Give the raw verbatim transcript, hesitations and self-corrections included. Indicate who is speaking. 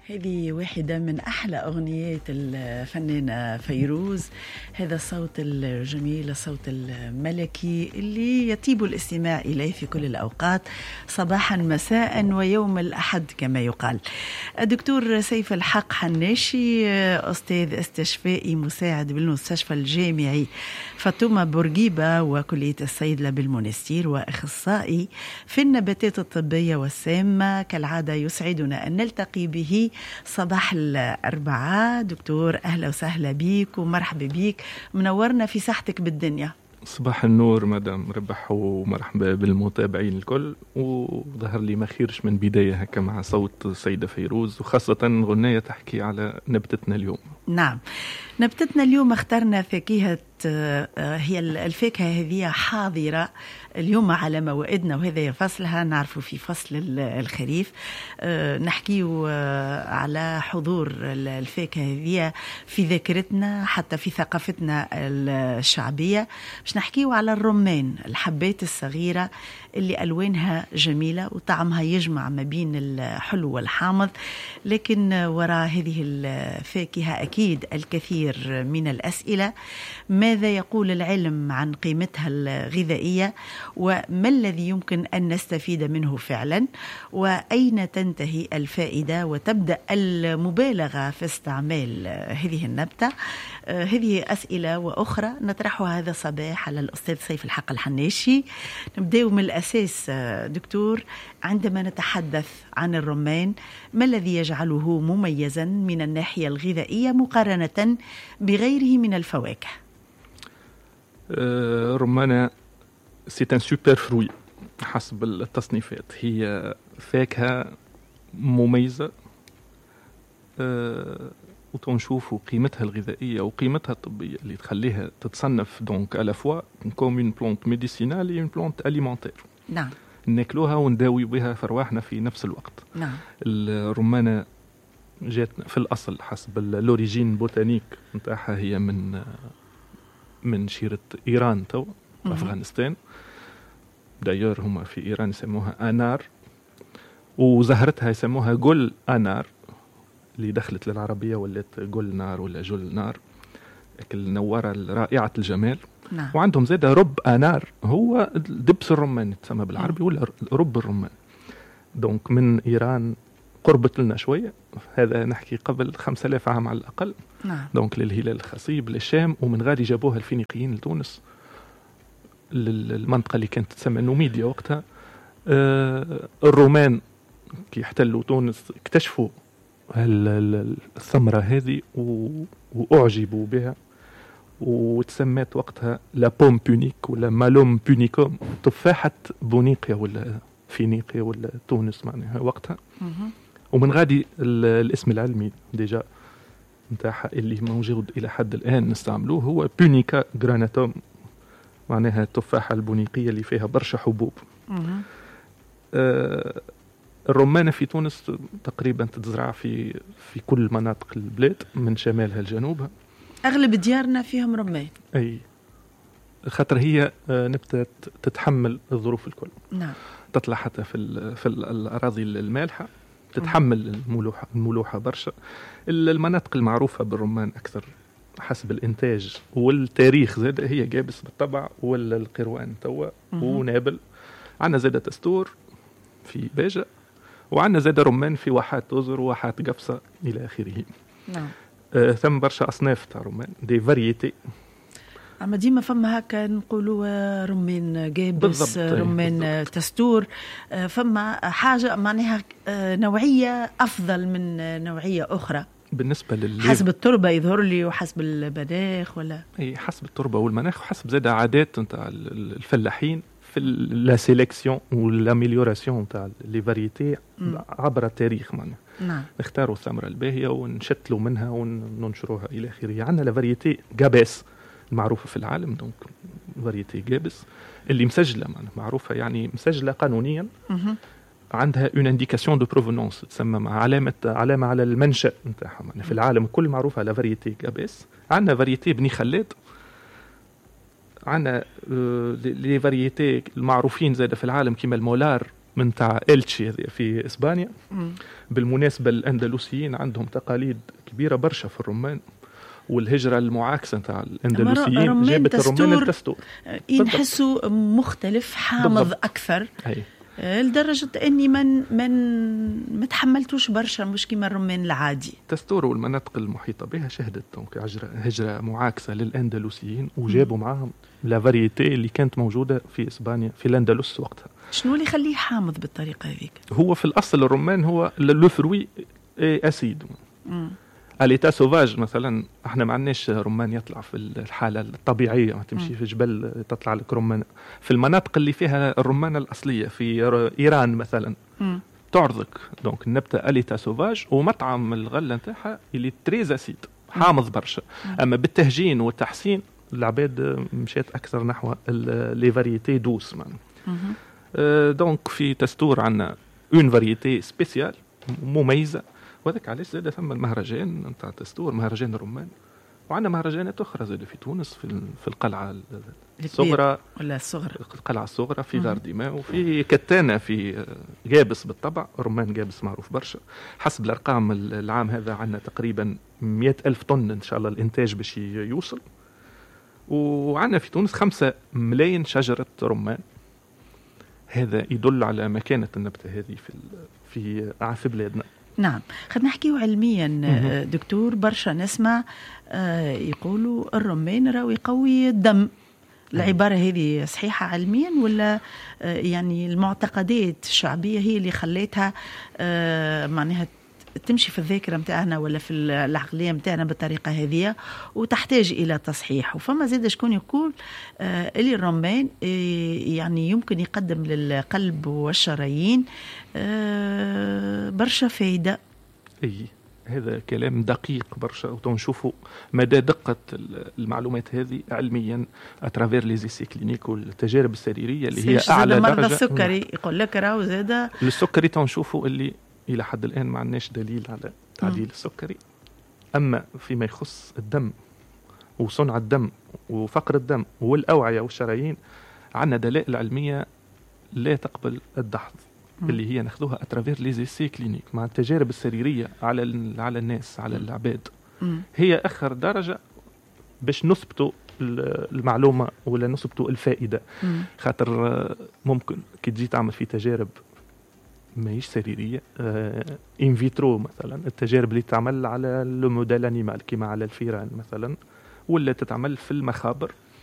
Speaker 1: هذه واحدة من أحلى أغنيات الفنانة فيروز. هذا الصوت الجميل، الصوت الملكي اللي يطيب الاستماع إليه في كل الأوقات، صباحا مساء ويوم الأحد كما يقال. الدكتور سيف الحق حناشي، أستاذ استشفائي مساعد بالمستشفى الجامعي فاطمة بورقيبة وكلية الصيدلة بالمونستير، وأخصائي في النباتات الطبية والسامة. كالعادة يسعدنا أن نلتقي به صباح الأربعاء. دكتور أهلا وسهلا بيك ومرحبا بيك، منورنا في ساحتك بالدنيا.
Speaker 2: صباح النور مدام ربح، ومرحبا بالمتابعين الكل. وظهر لي ما خيرش من بداية هكا مع صوت السيدة فيروز، وخاصة غنية تحكي على نبتتنا اليوم.
Speaker 1: نعم، نبتتنا اليوم اخترنا فاكهة، هي الفاكهة هذه حاضرة اليوم على موائدنا، وهذا فصلها نعرفه في فصل الخريف. نحكي على حضور الفاكهة هذه في ذاكرتنا حتى في ثقافتنا الشعبية. مش نحكي على الرمان، الحبات الصغيرة اللي ألوانها جميلة وطعمها يجمع ما بين الحلو والحامض. لكن وراء هذه الفاكهة أكيد الكثير من الأسئلة. ماذا يقول العلم عن قيمتها الغذائية، وما الذي يمكن أن نستفيد منه فعلا، وأين تنتهي الفائدة وتبدأ المبالغة في استعمال هذه النبتة؟ هذه أسئلة وأخرى نطرحها هذا الصباح على الأستاذ سيف الحق الحناشي. نبدأ من الأساس دكتور، عندما نتحدث عن الرمان ما الذي يجعله مميزا من الناحية الغذائية مقارنة بغيره من الفواكه؟
Speaker 2: الرمانة c'est un super fruit حسب التصنيفات. هي فاكهة مميزة أه وتنشوفوا قيمتها الغذائية وقيمتها الطبية اللي تخليها تتصنف دونك à la fois comme une plante médicinale et une plante alimentaire.
Speaker 1: نعم.
Speaker 2: ناكلوها ونداوي بها فرواحنا في نفس الوقت.
Speaker 1: نعم.
Speaker 2: الرمانة جات في الأصل حسب اللوريجين بوتانيك نتاعها هي من من شيرة إيران تو أفغانستان. دايور هما في إيران يسموها أنار، وزهرتها يسموها جل أنار اللي دخلت للعربية ولات جل نار ولا جل نار، النوارة رائعة الجمال.
Speaker 1: نعم.
Speaker 2: وعندهم زادة رب أنار، هو دبس الرمان يتسمى بالعربي ولا رب الرمان. دونك من إيران قربت لنا شوية، هذا نحكي قبل خمسة آلاف عام على الأقل.
Speaker 1: نعم.
Speaker 2: دونك للهلال الخصيب للشام، ومن غادي جابوها الفينيقيين لتونس، للمنطقة اللي كانت تسمى نوميديا وقتها. آه الرومان كي احتلوا تونس اكتشفوا الثمرة هذه وأعجبوا بها، وتسمت وقتها لا بوم بونيك ولا مالوم بونيكوم، تفاحة بونيقيا ولا فينيقيا ولا تونس معناها وقتها. ومن غادي الاسم العلمي ديجا نتاعها اللي موجود إلى حد الآن نستعملوه هو بونيكا جراناتوم، معناها التفاحة البونيقية اللي فيها برشا حبوب. آه الرمانة في تونس تقريبا تتزرع في في كل مناطق البلاد من شمالها لجنوبها.
Speaker 1: أغلب ديارنا فيهم رمان.
Speaker 2: أي خاطر هي نبتة تتحمل الظروف الكل.
Speaker 1: نعم.
Speaker 2: تطلع حتى في في الأراضي المالحة، تتحمل الملوحة الملوحة برشا. المناطق المعروفة بالرمان أكثر حسب الإنتاج والتاريخ زاد هي جابس بالطبع ولا القروان توا ونابل. عنا زادة تستور في باجة، وعندنا زاد رمان في واحات توزر وواحات قفصة إلى آخره.
Speaker 1: نعم.
Speaker 2: آه ثم برشا أصناف تاع رمان دي فاريتي.
Speaker 1: أما ديما فما هكا نقولوا رمان جابس، رمان بالضبط. تستور، فما حاجة معناها نوعية أفضل من نوعية أخرى بالنسبة لل حسب التربة يظهر لي، وحسب المناخ ولا
Speaker 2: أي حسب التربة والمناخ، وحسب زاد عادات نتاع الفلاحين في لا سيليكسيون والاميليوراسيون تاع لي فاريتي عبر التاريخ. معنا
Speaker 1: نعم.
Speaker 2: نختاروا الثمرة الباهية ونشتلوا منها وننشروها إلى آخره. عندنا لا فاريتي جابس المعروفة في العالم، دونك فاريتي جابس اللي مسجلة معروفة يعني مسجلة قانونيا.
Speaker 1: م-
Speaker 2: عندها اون انديكاسيون دو بروفونونس، تسمى مع علامة علامة على المنشأ نتاعها. في العالم كل معروفة على فاريتي جابس. عندنا فاريتي بني خلاد، عندنا لي فاريتي المعروفين زاد في العالم كما المولار من تاع إلتشي في إسبانيا. بالمناسبة الأندلسيين عندهم تقاليد كبيرة برشا في الرمان، والهجرة المعاكسة تاع الأندلسيين جابت الرمان التستور
Speaker 1: ينحسوا مختلف حامض بالضبط. أكثر أي. لدرجة أني من من ما تحملتوش برشا، مش كيما الرمان العادي.
Speaker 2: تستور والمناطق المحيطة بها شهدت هجرة هجرة معاكسة للأندلسيين، وجابوا معهم لا فاريتي اللي كانت موجودة في إسبانيا في الأندلس وقتها.
Speaker 1: شنو اللي يخليه حامض بالطريقة هذيك؟
Speaker 2: هو في الأصل الرمان هو لو فروي أسيد. اليتا سوفاج مثلا احنا ما عندناش رمان يطلع في الحاله الطبيعيه، تمشي في جبل تطلع لك رمان. في المناطق اللي فيها الرمانه الاصليه في ايران مثلا م. تعرضك دونك النبته اليتا سوفاج، ومطعم الغله نتاعها اللي تريز اسيد حامض برشا. اما بالتهجين والتحسين العباد مشات اكثر نحو لي فاريتي دوس. أه دونك في تستور عندنا اون فاريتي سبيسيال مميزه، وذلك علاش زاد ثم المهرجان نتاع تستور، مهرجان الرمان. وعندنا مهرجانات اخرى زاد في تونس في في القلعه الصغرى
Speaker 1: ولا الصغرى
Speaker 2: القلعه الصغرى في غار ديماء، وفي كتانه في جابس بالطبع. رمان جابس معروف برشا. حسب الارقام العام هذا عندنا تقريبا مئة ألف طن ان شاء الله الانتاج باش يوصل. وعندنا في تونس خمسة ملايين شجره رمان. هذا يدل على مكانه النبته هذه في في في بلادنا.
Speaker 1: نعم، خلينا نحكيو علميا دكتور. برشا نسمع يقولوا الرمان راهو يقوي الدم. العبارة هذه صحيحة علميا ولا يعني المعتقدات الشعبية هي اللي خليتها معناها تمشي في الذاكرة متاعنا ولا في العقلية متاعنا بالطريقة هذه وتحتاج إلى تصحيح؟ وفما زيد شكون يقول آه اللي الرمان آه يعني يمكن يقدم للقلب والشرايين آه برشا فايدة.
Speaker 2: أي هذا كلام دقيق برشا، وتنشوفوا مدى دقة المعلومات هذه علميا أترافير ليزيسي كلينيك والتجارب السريرية اللي هي أعلى درجة.
Speaker 1: مرضى السكري يقول لك راهو زاد
Speaker 2: السكري، تنشوفوا اللي إلى حد الآن ما عندناش دليل على تعديل السكري. أما فيما يخص الدم وصنع الدم وفقر الدم والأوعية والشرايين عندنا دلائل علمية لا تقبل الدحض، م. اللي هي ناخذوها أترافير ليزيسي كلينيك مع التجارب السريرية على على الناس على العباد. م. هي آخر درجة باش نثبتوا المعلومة ولا نثبتوا الفائدة. م. خاطر ممكن كي تجي تعمل في تجارب ماهيش سريرية ان فيترو مثلا، التجارب اللي تعمل على الموديل انيمال كما على الفيران مثلا، ولا تتعمل في المخابر